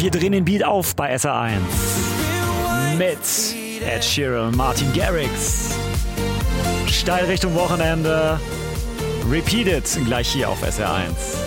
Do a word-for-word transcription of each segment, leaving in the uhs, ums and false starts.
Wir drehen den Beat auf bei S R eins. Mit Ed Sheeran und Martin Garrix. Steil Richtung Wochenende. Repeated gleich hier auf S R eins.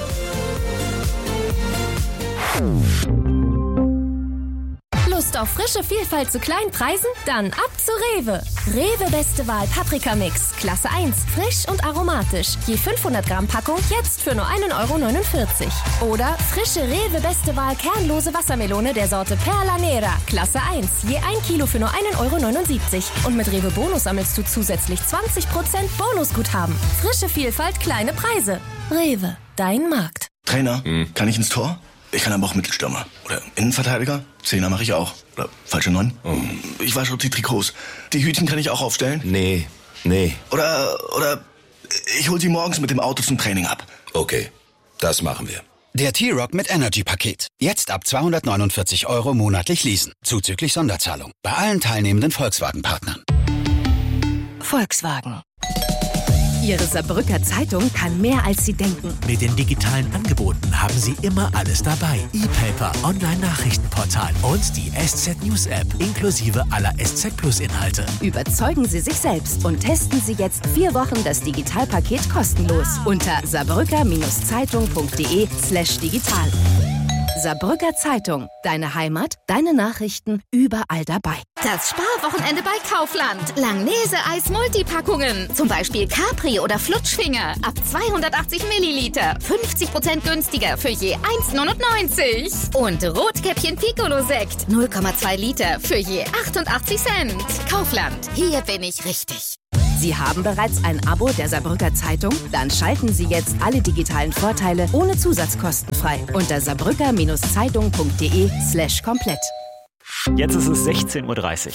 Lust auf frische Vielfalt zu kleinen Preisen? Dann ab zu Rewe. Rewe Beste Wahl Paprika-Mix. Klasse eins. Frisch und aromatisch. Je fünfhundert Gramm Packung jetzt für nur ein Euro neunundvierzig. Oder frische Rewe Beste Wahl kernlose Wassermelone der Sorte Perla Nera. Klasse eins. Je ein Kilo für nur ein Euro neunundsiebzig. Und mit Rewe Bonus sammelst du zusätzlich zwanzig Prozent Bonusguthaben. Frische Vielfalt, kleine Preise. Rewe, dein Markt. Trainer, hm. kann ich ins Tor? Ich kann aber auch Mittelstürmer. Oder Innenverteidiger. Zehner mache ich auch. Oder falsche Neun. Oh. Ich wasche auch die Trikots. Die Hütchen kann ich auch aufstellen. Nee, nee. Oder, oder ich hol sie morgens mit dem Auto zum Training ab. Okay, das machen wir. Der T-Rock mit Energy-Paket. Jetzt ab zweihundertneunundvierzig Euro monatlich leasen. Zuzüglich Sonderzahlung. Bei allen teilnehmenden Volkswagen-Partnern. Volkswagen. Ihre Saarbrücker Zeitung kann mehr, als Sie denken. Mit den digitalen Angeboten haben Sie immer alles dabei. E-Paper, Online-Nachrichtenportal und die S Z News App inklusive aller S Z Plus Inhalte. Überzeugen Sie sich selbst und testen Sie jetzt vier Wochen das Digitalpaket kostenlos unter saarbrücker-zeitung.de slash digital. Saarbrücker Zeitung. Deine Heimat, deine Nachrichten, überall dabei. Das Sparwochenende bei Kaufland. Langnese-Eis Multipackungen. Zum Beispiel Capri oder Flutschfinger. Ab zweihundertachtzig Milliliter. fünfzig Prozent günstiger für je eins neunundneunzig. Und Rotkäppchen Piccolo-Sekt. null Komma zwei Liter für je achtundachtzig Cent. Kaufland. Hier bin ich richtig. Sie haben bereits ein Abo der Saarbrücker Zeitung? Dann schalten Sie jetzt alle digitalen Vorteile ohne Zusatzkosten frei unter saarbrücker-zeitung.de slash komplett. Jetzt ist es sechzehn Uhr dreißig.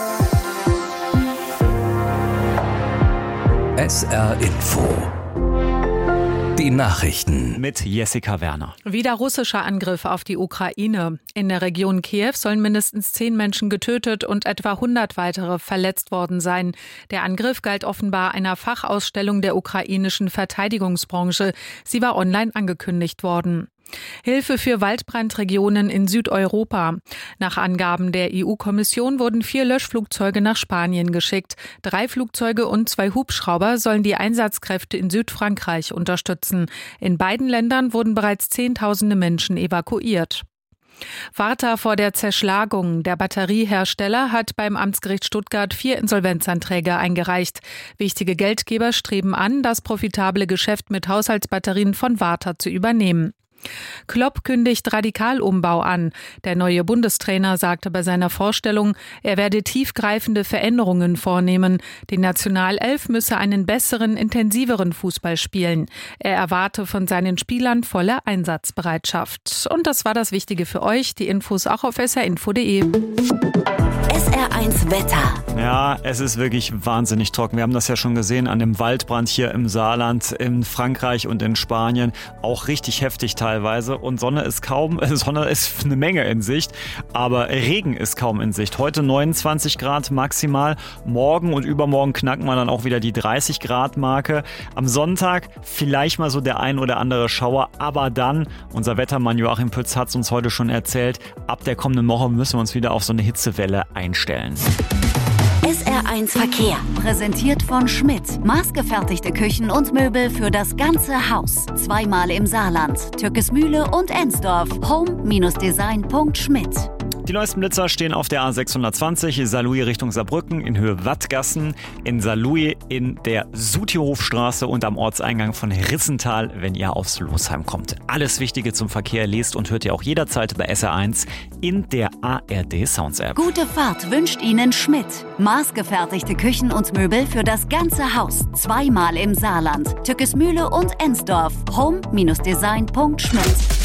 S R Info. Die Nachrichten mit Jessica Werner. Wieder russischer Angriff auf die Ukraine. In der Region Kiew sollen mindestens zehn Menschen getötet und etwa hundert weitere verletzt worden sein. Der Angriff galt offenbar einer Fachausstellung der ukrainischen Verteidigungsbranche. Sie war online angekündigt worden. Hilfe für Waldbrandregionen in Südeuropa. Nach Angaben der E U-Kommission wurden vier Löschflugzeuge nach Spanien geschickt. Drei Flugzeuge und zwei Hubschrauber sollen die Einsatzkräfte in Südfrankreich unterstützen. In beiden Ländern wurden bereits Zehntausende Menschen evakuiert. Warta vor der Zerschlagung. Der Batteriehersteller hat beim Amtsgericht Stuttgart vier Insolvenzanträge eingereicht. Wichtige Geldgeber streben an, das profitable Geschäft mit Haushaltsbatterien von Warta zu übernehmen. Klopp kündigt Radikalumbau an. Der neue Bundestrainer sagte bei seiner Vorstellung, er werde tiefgreifende Veränderungen vornehmen. Die Nationalelf müsse einen besseren, intensiveren Fußball spielen. Er erwarte von seinen Spielern volle Einsatzbereitschaft. Und das war das Wichtige für euch. Die Infos auch auf s r info punkt d e. S R eins Wetter. Ja, es ist wirklich wahnsinnig trocken. Wir haben das ja schon gesehen an dem Waldbrand hier im Saarland, in Frankreich und in Spanien. Auch richtig heftig teilweise. Und Sonne ist kaum, Sonne ist eine Menge in Sicht, aber Regen ist kaum in Sicht. Heute neunundzwanzig Grad maximal. Morgen und übermorgen knacken wir dann auch wieder die dreißig Grad Marke. Am Sonntag vielleicht mal so der ein oder andere Schauer, aber dann, unser Wettermann Joachim Pütz hat es uns heute schon erzählt, ab der kommenden Woche müssen wir uns wieder auf so eine Hitzewelle einstellen. S R eins Verkehr. Präsentiert von Schmidt. Maßgefertigte Küchen und Möbel für das ganze Haus. Zweimal im Saarland. Türkesmühle und Ensdorf. home Design punkt schmidt. Die neuesten Blitzer stehen auf der A sechshundertzwanzig, Saarlouis Richtung Saarbrücken in Höhe Wattgassen, in Saarlouis in der Sutihofstraße und am Ortseingang von Rissental, wenn ihr aufs Losheim kommt. Alles Wichtige zum Verkehr lest und hört ihr auch jederzeit bei S R eins in der A R D Sounds App. Gute Fahrt wünscht Ihnen Schmidt. Maßgefertigte Küchen und Möbel für das ganze Haus. Zweimal im Saarland. Türkesmühle und Ensdorf. home Design punkt schmidt.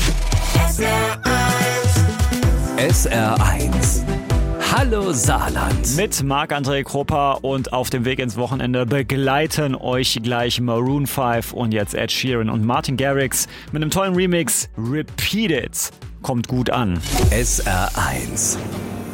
S R eins. S R eins. Hallo Saarland. Mit Marc-André Kropper und auf dem Weg ins Wochenende begleiten euch gleich Maroon fünf und jetzt Ed Sheeran und Martin Garrix mit einem tollen Remix Repeat It. Kommt gut an. S R eins.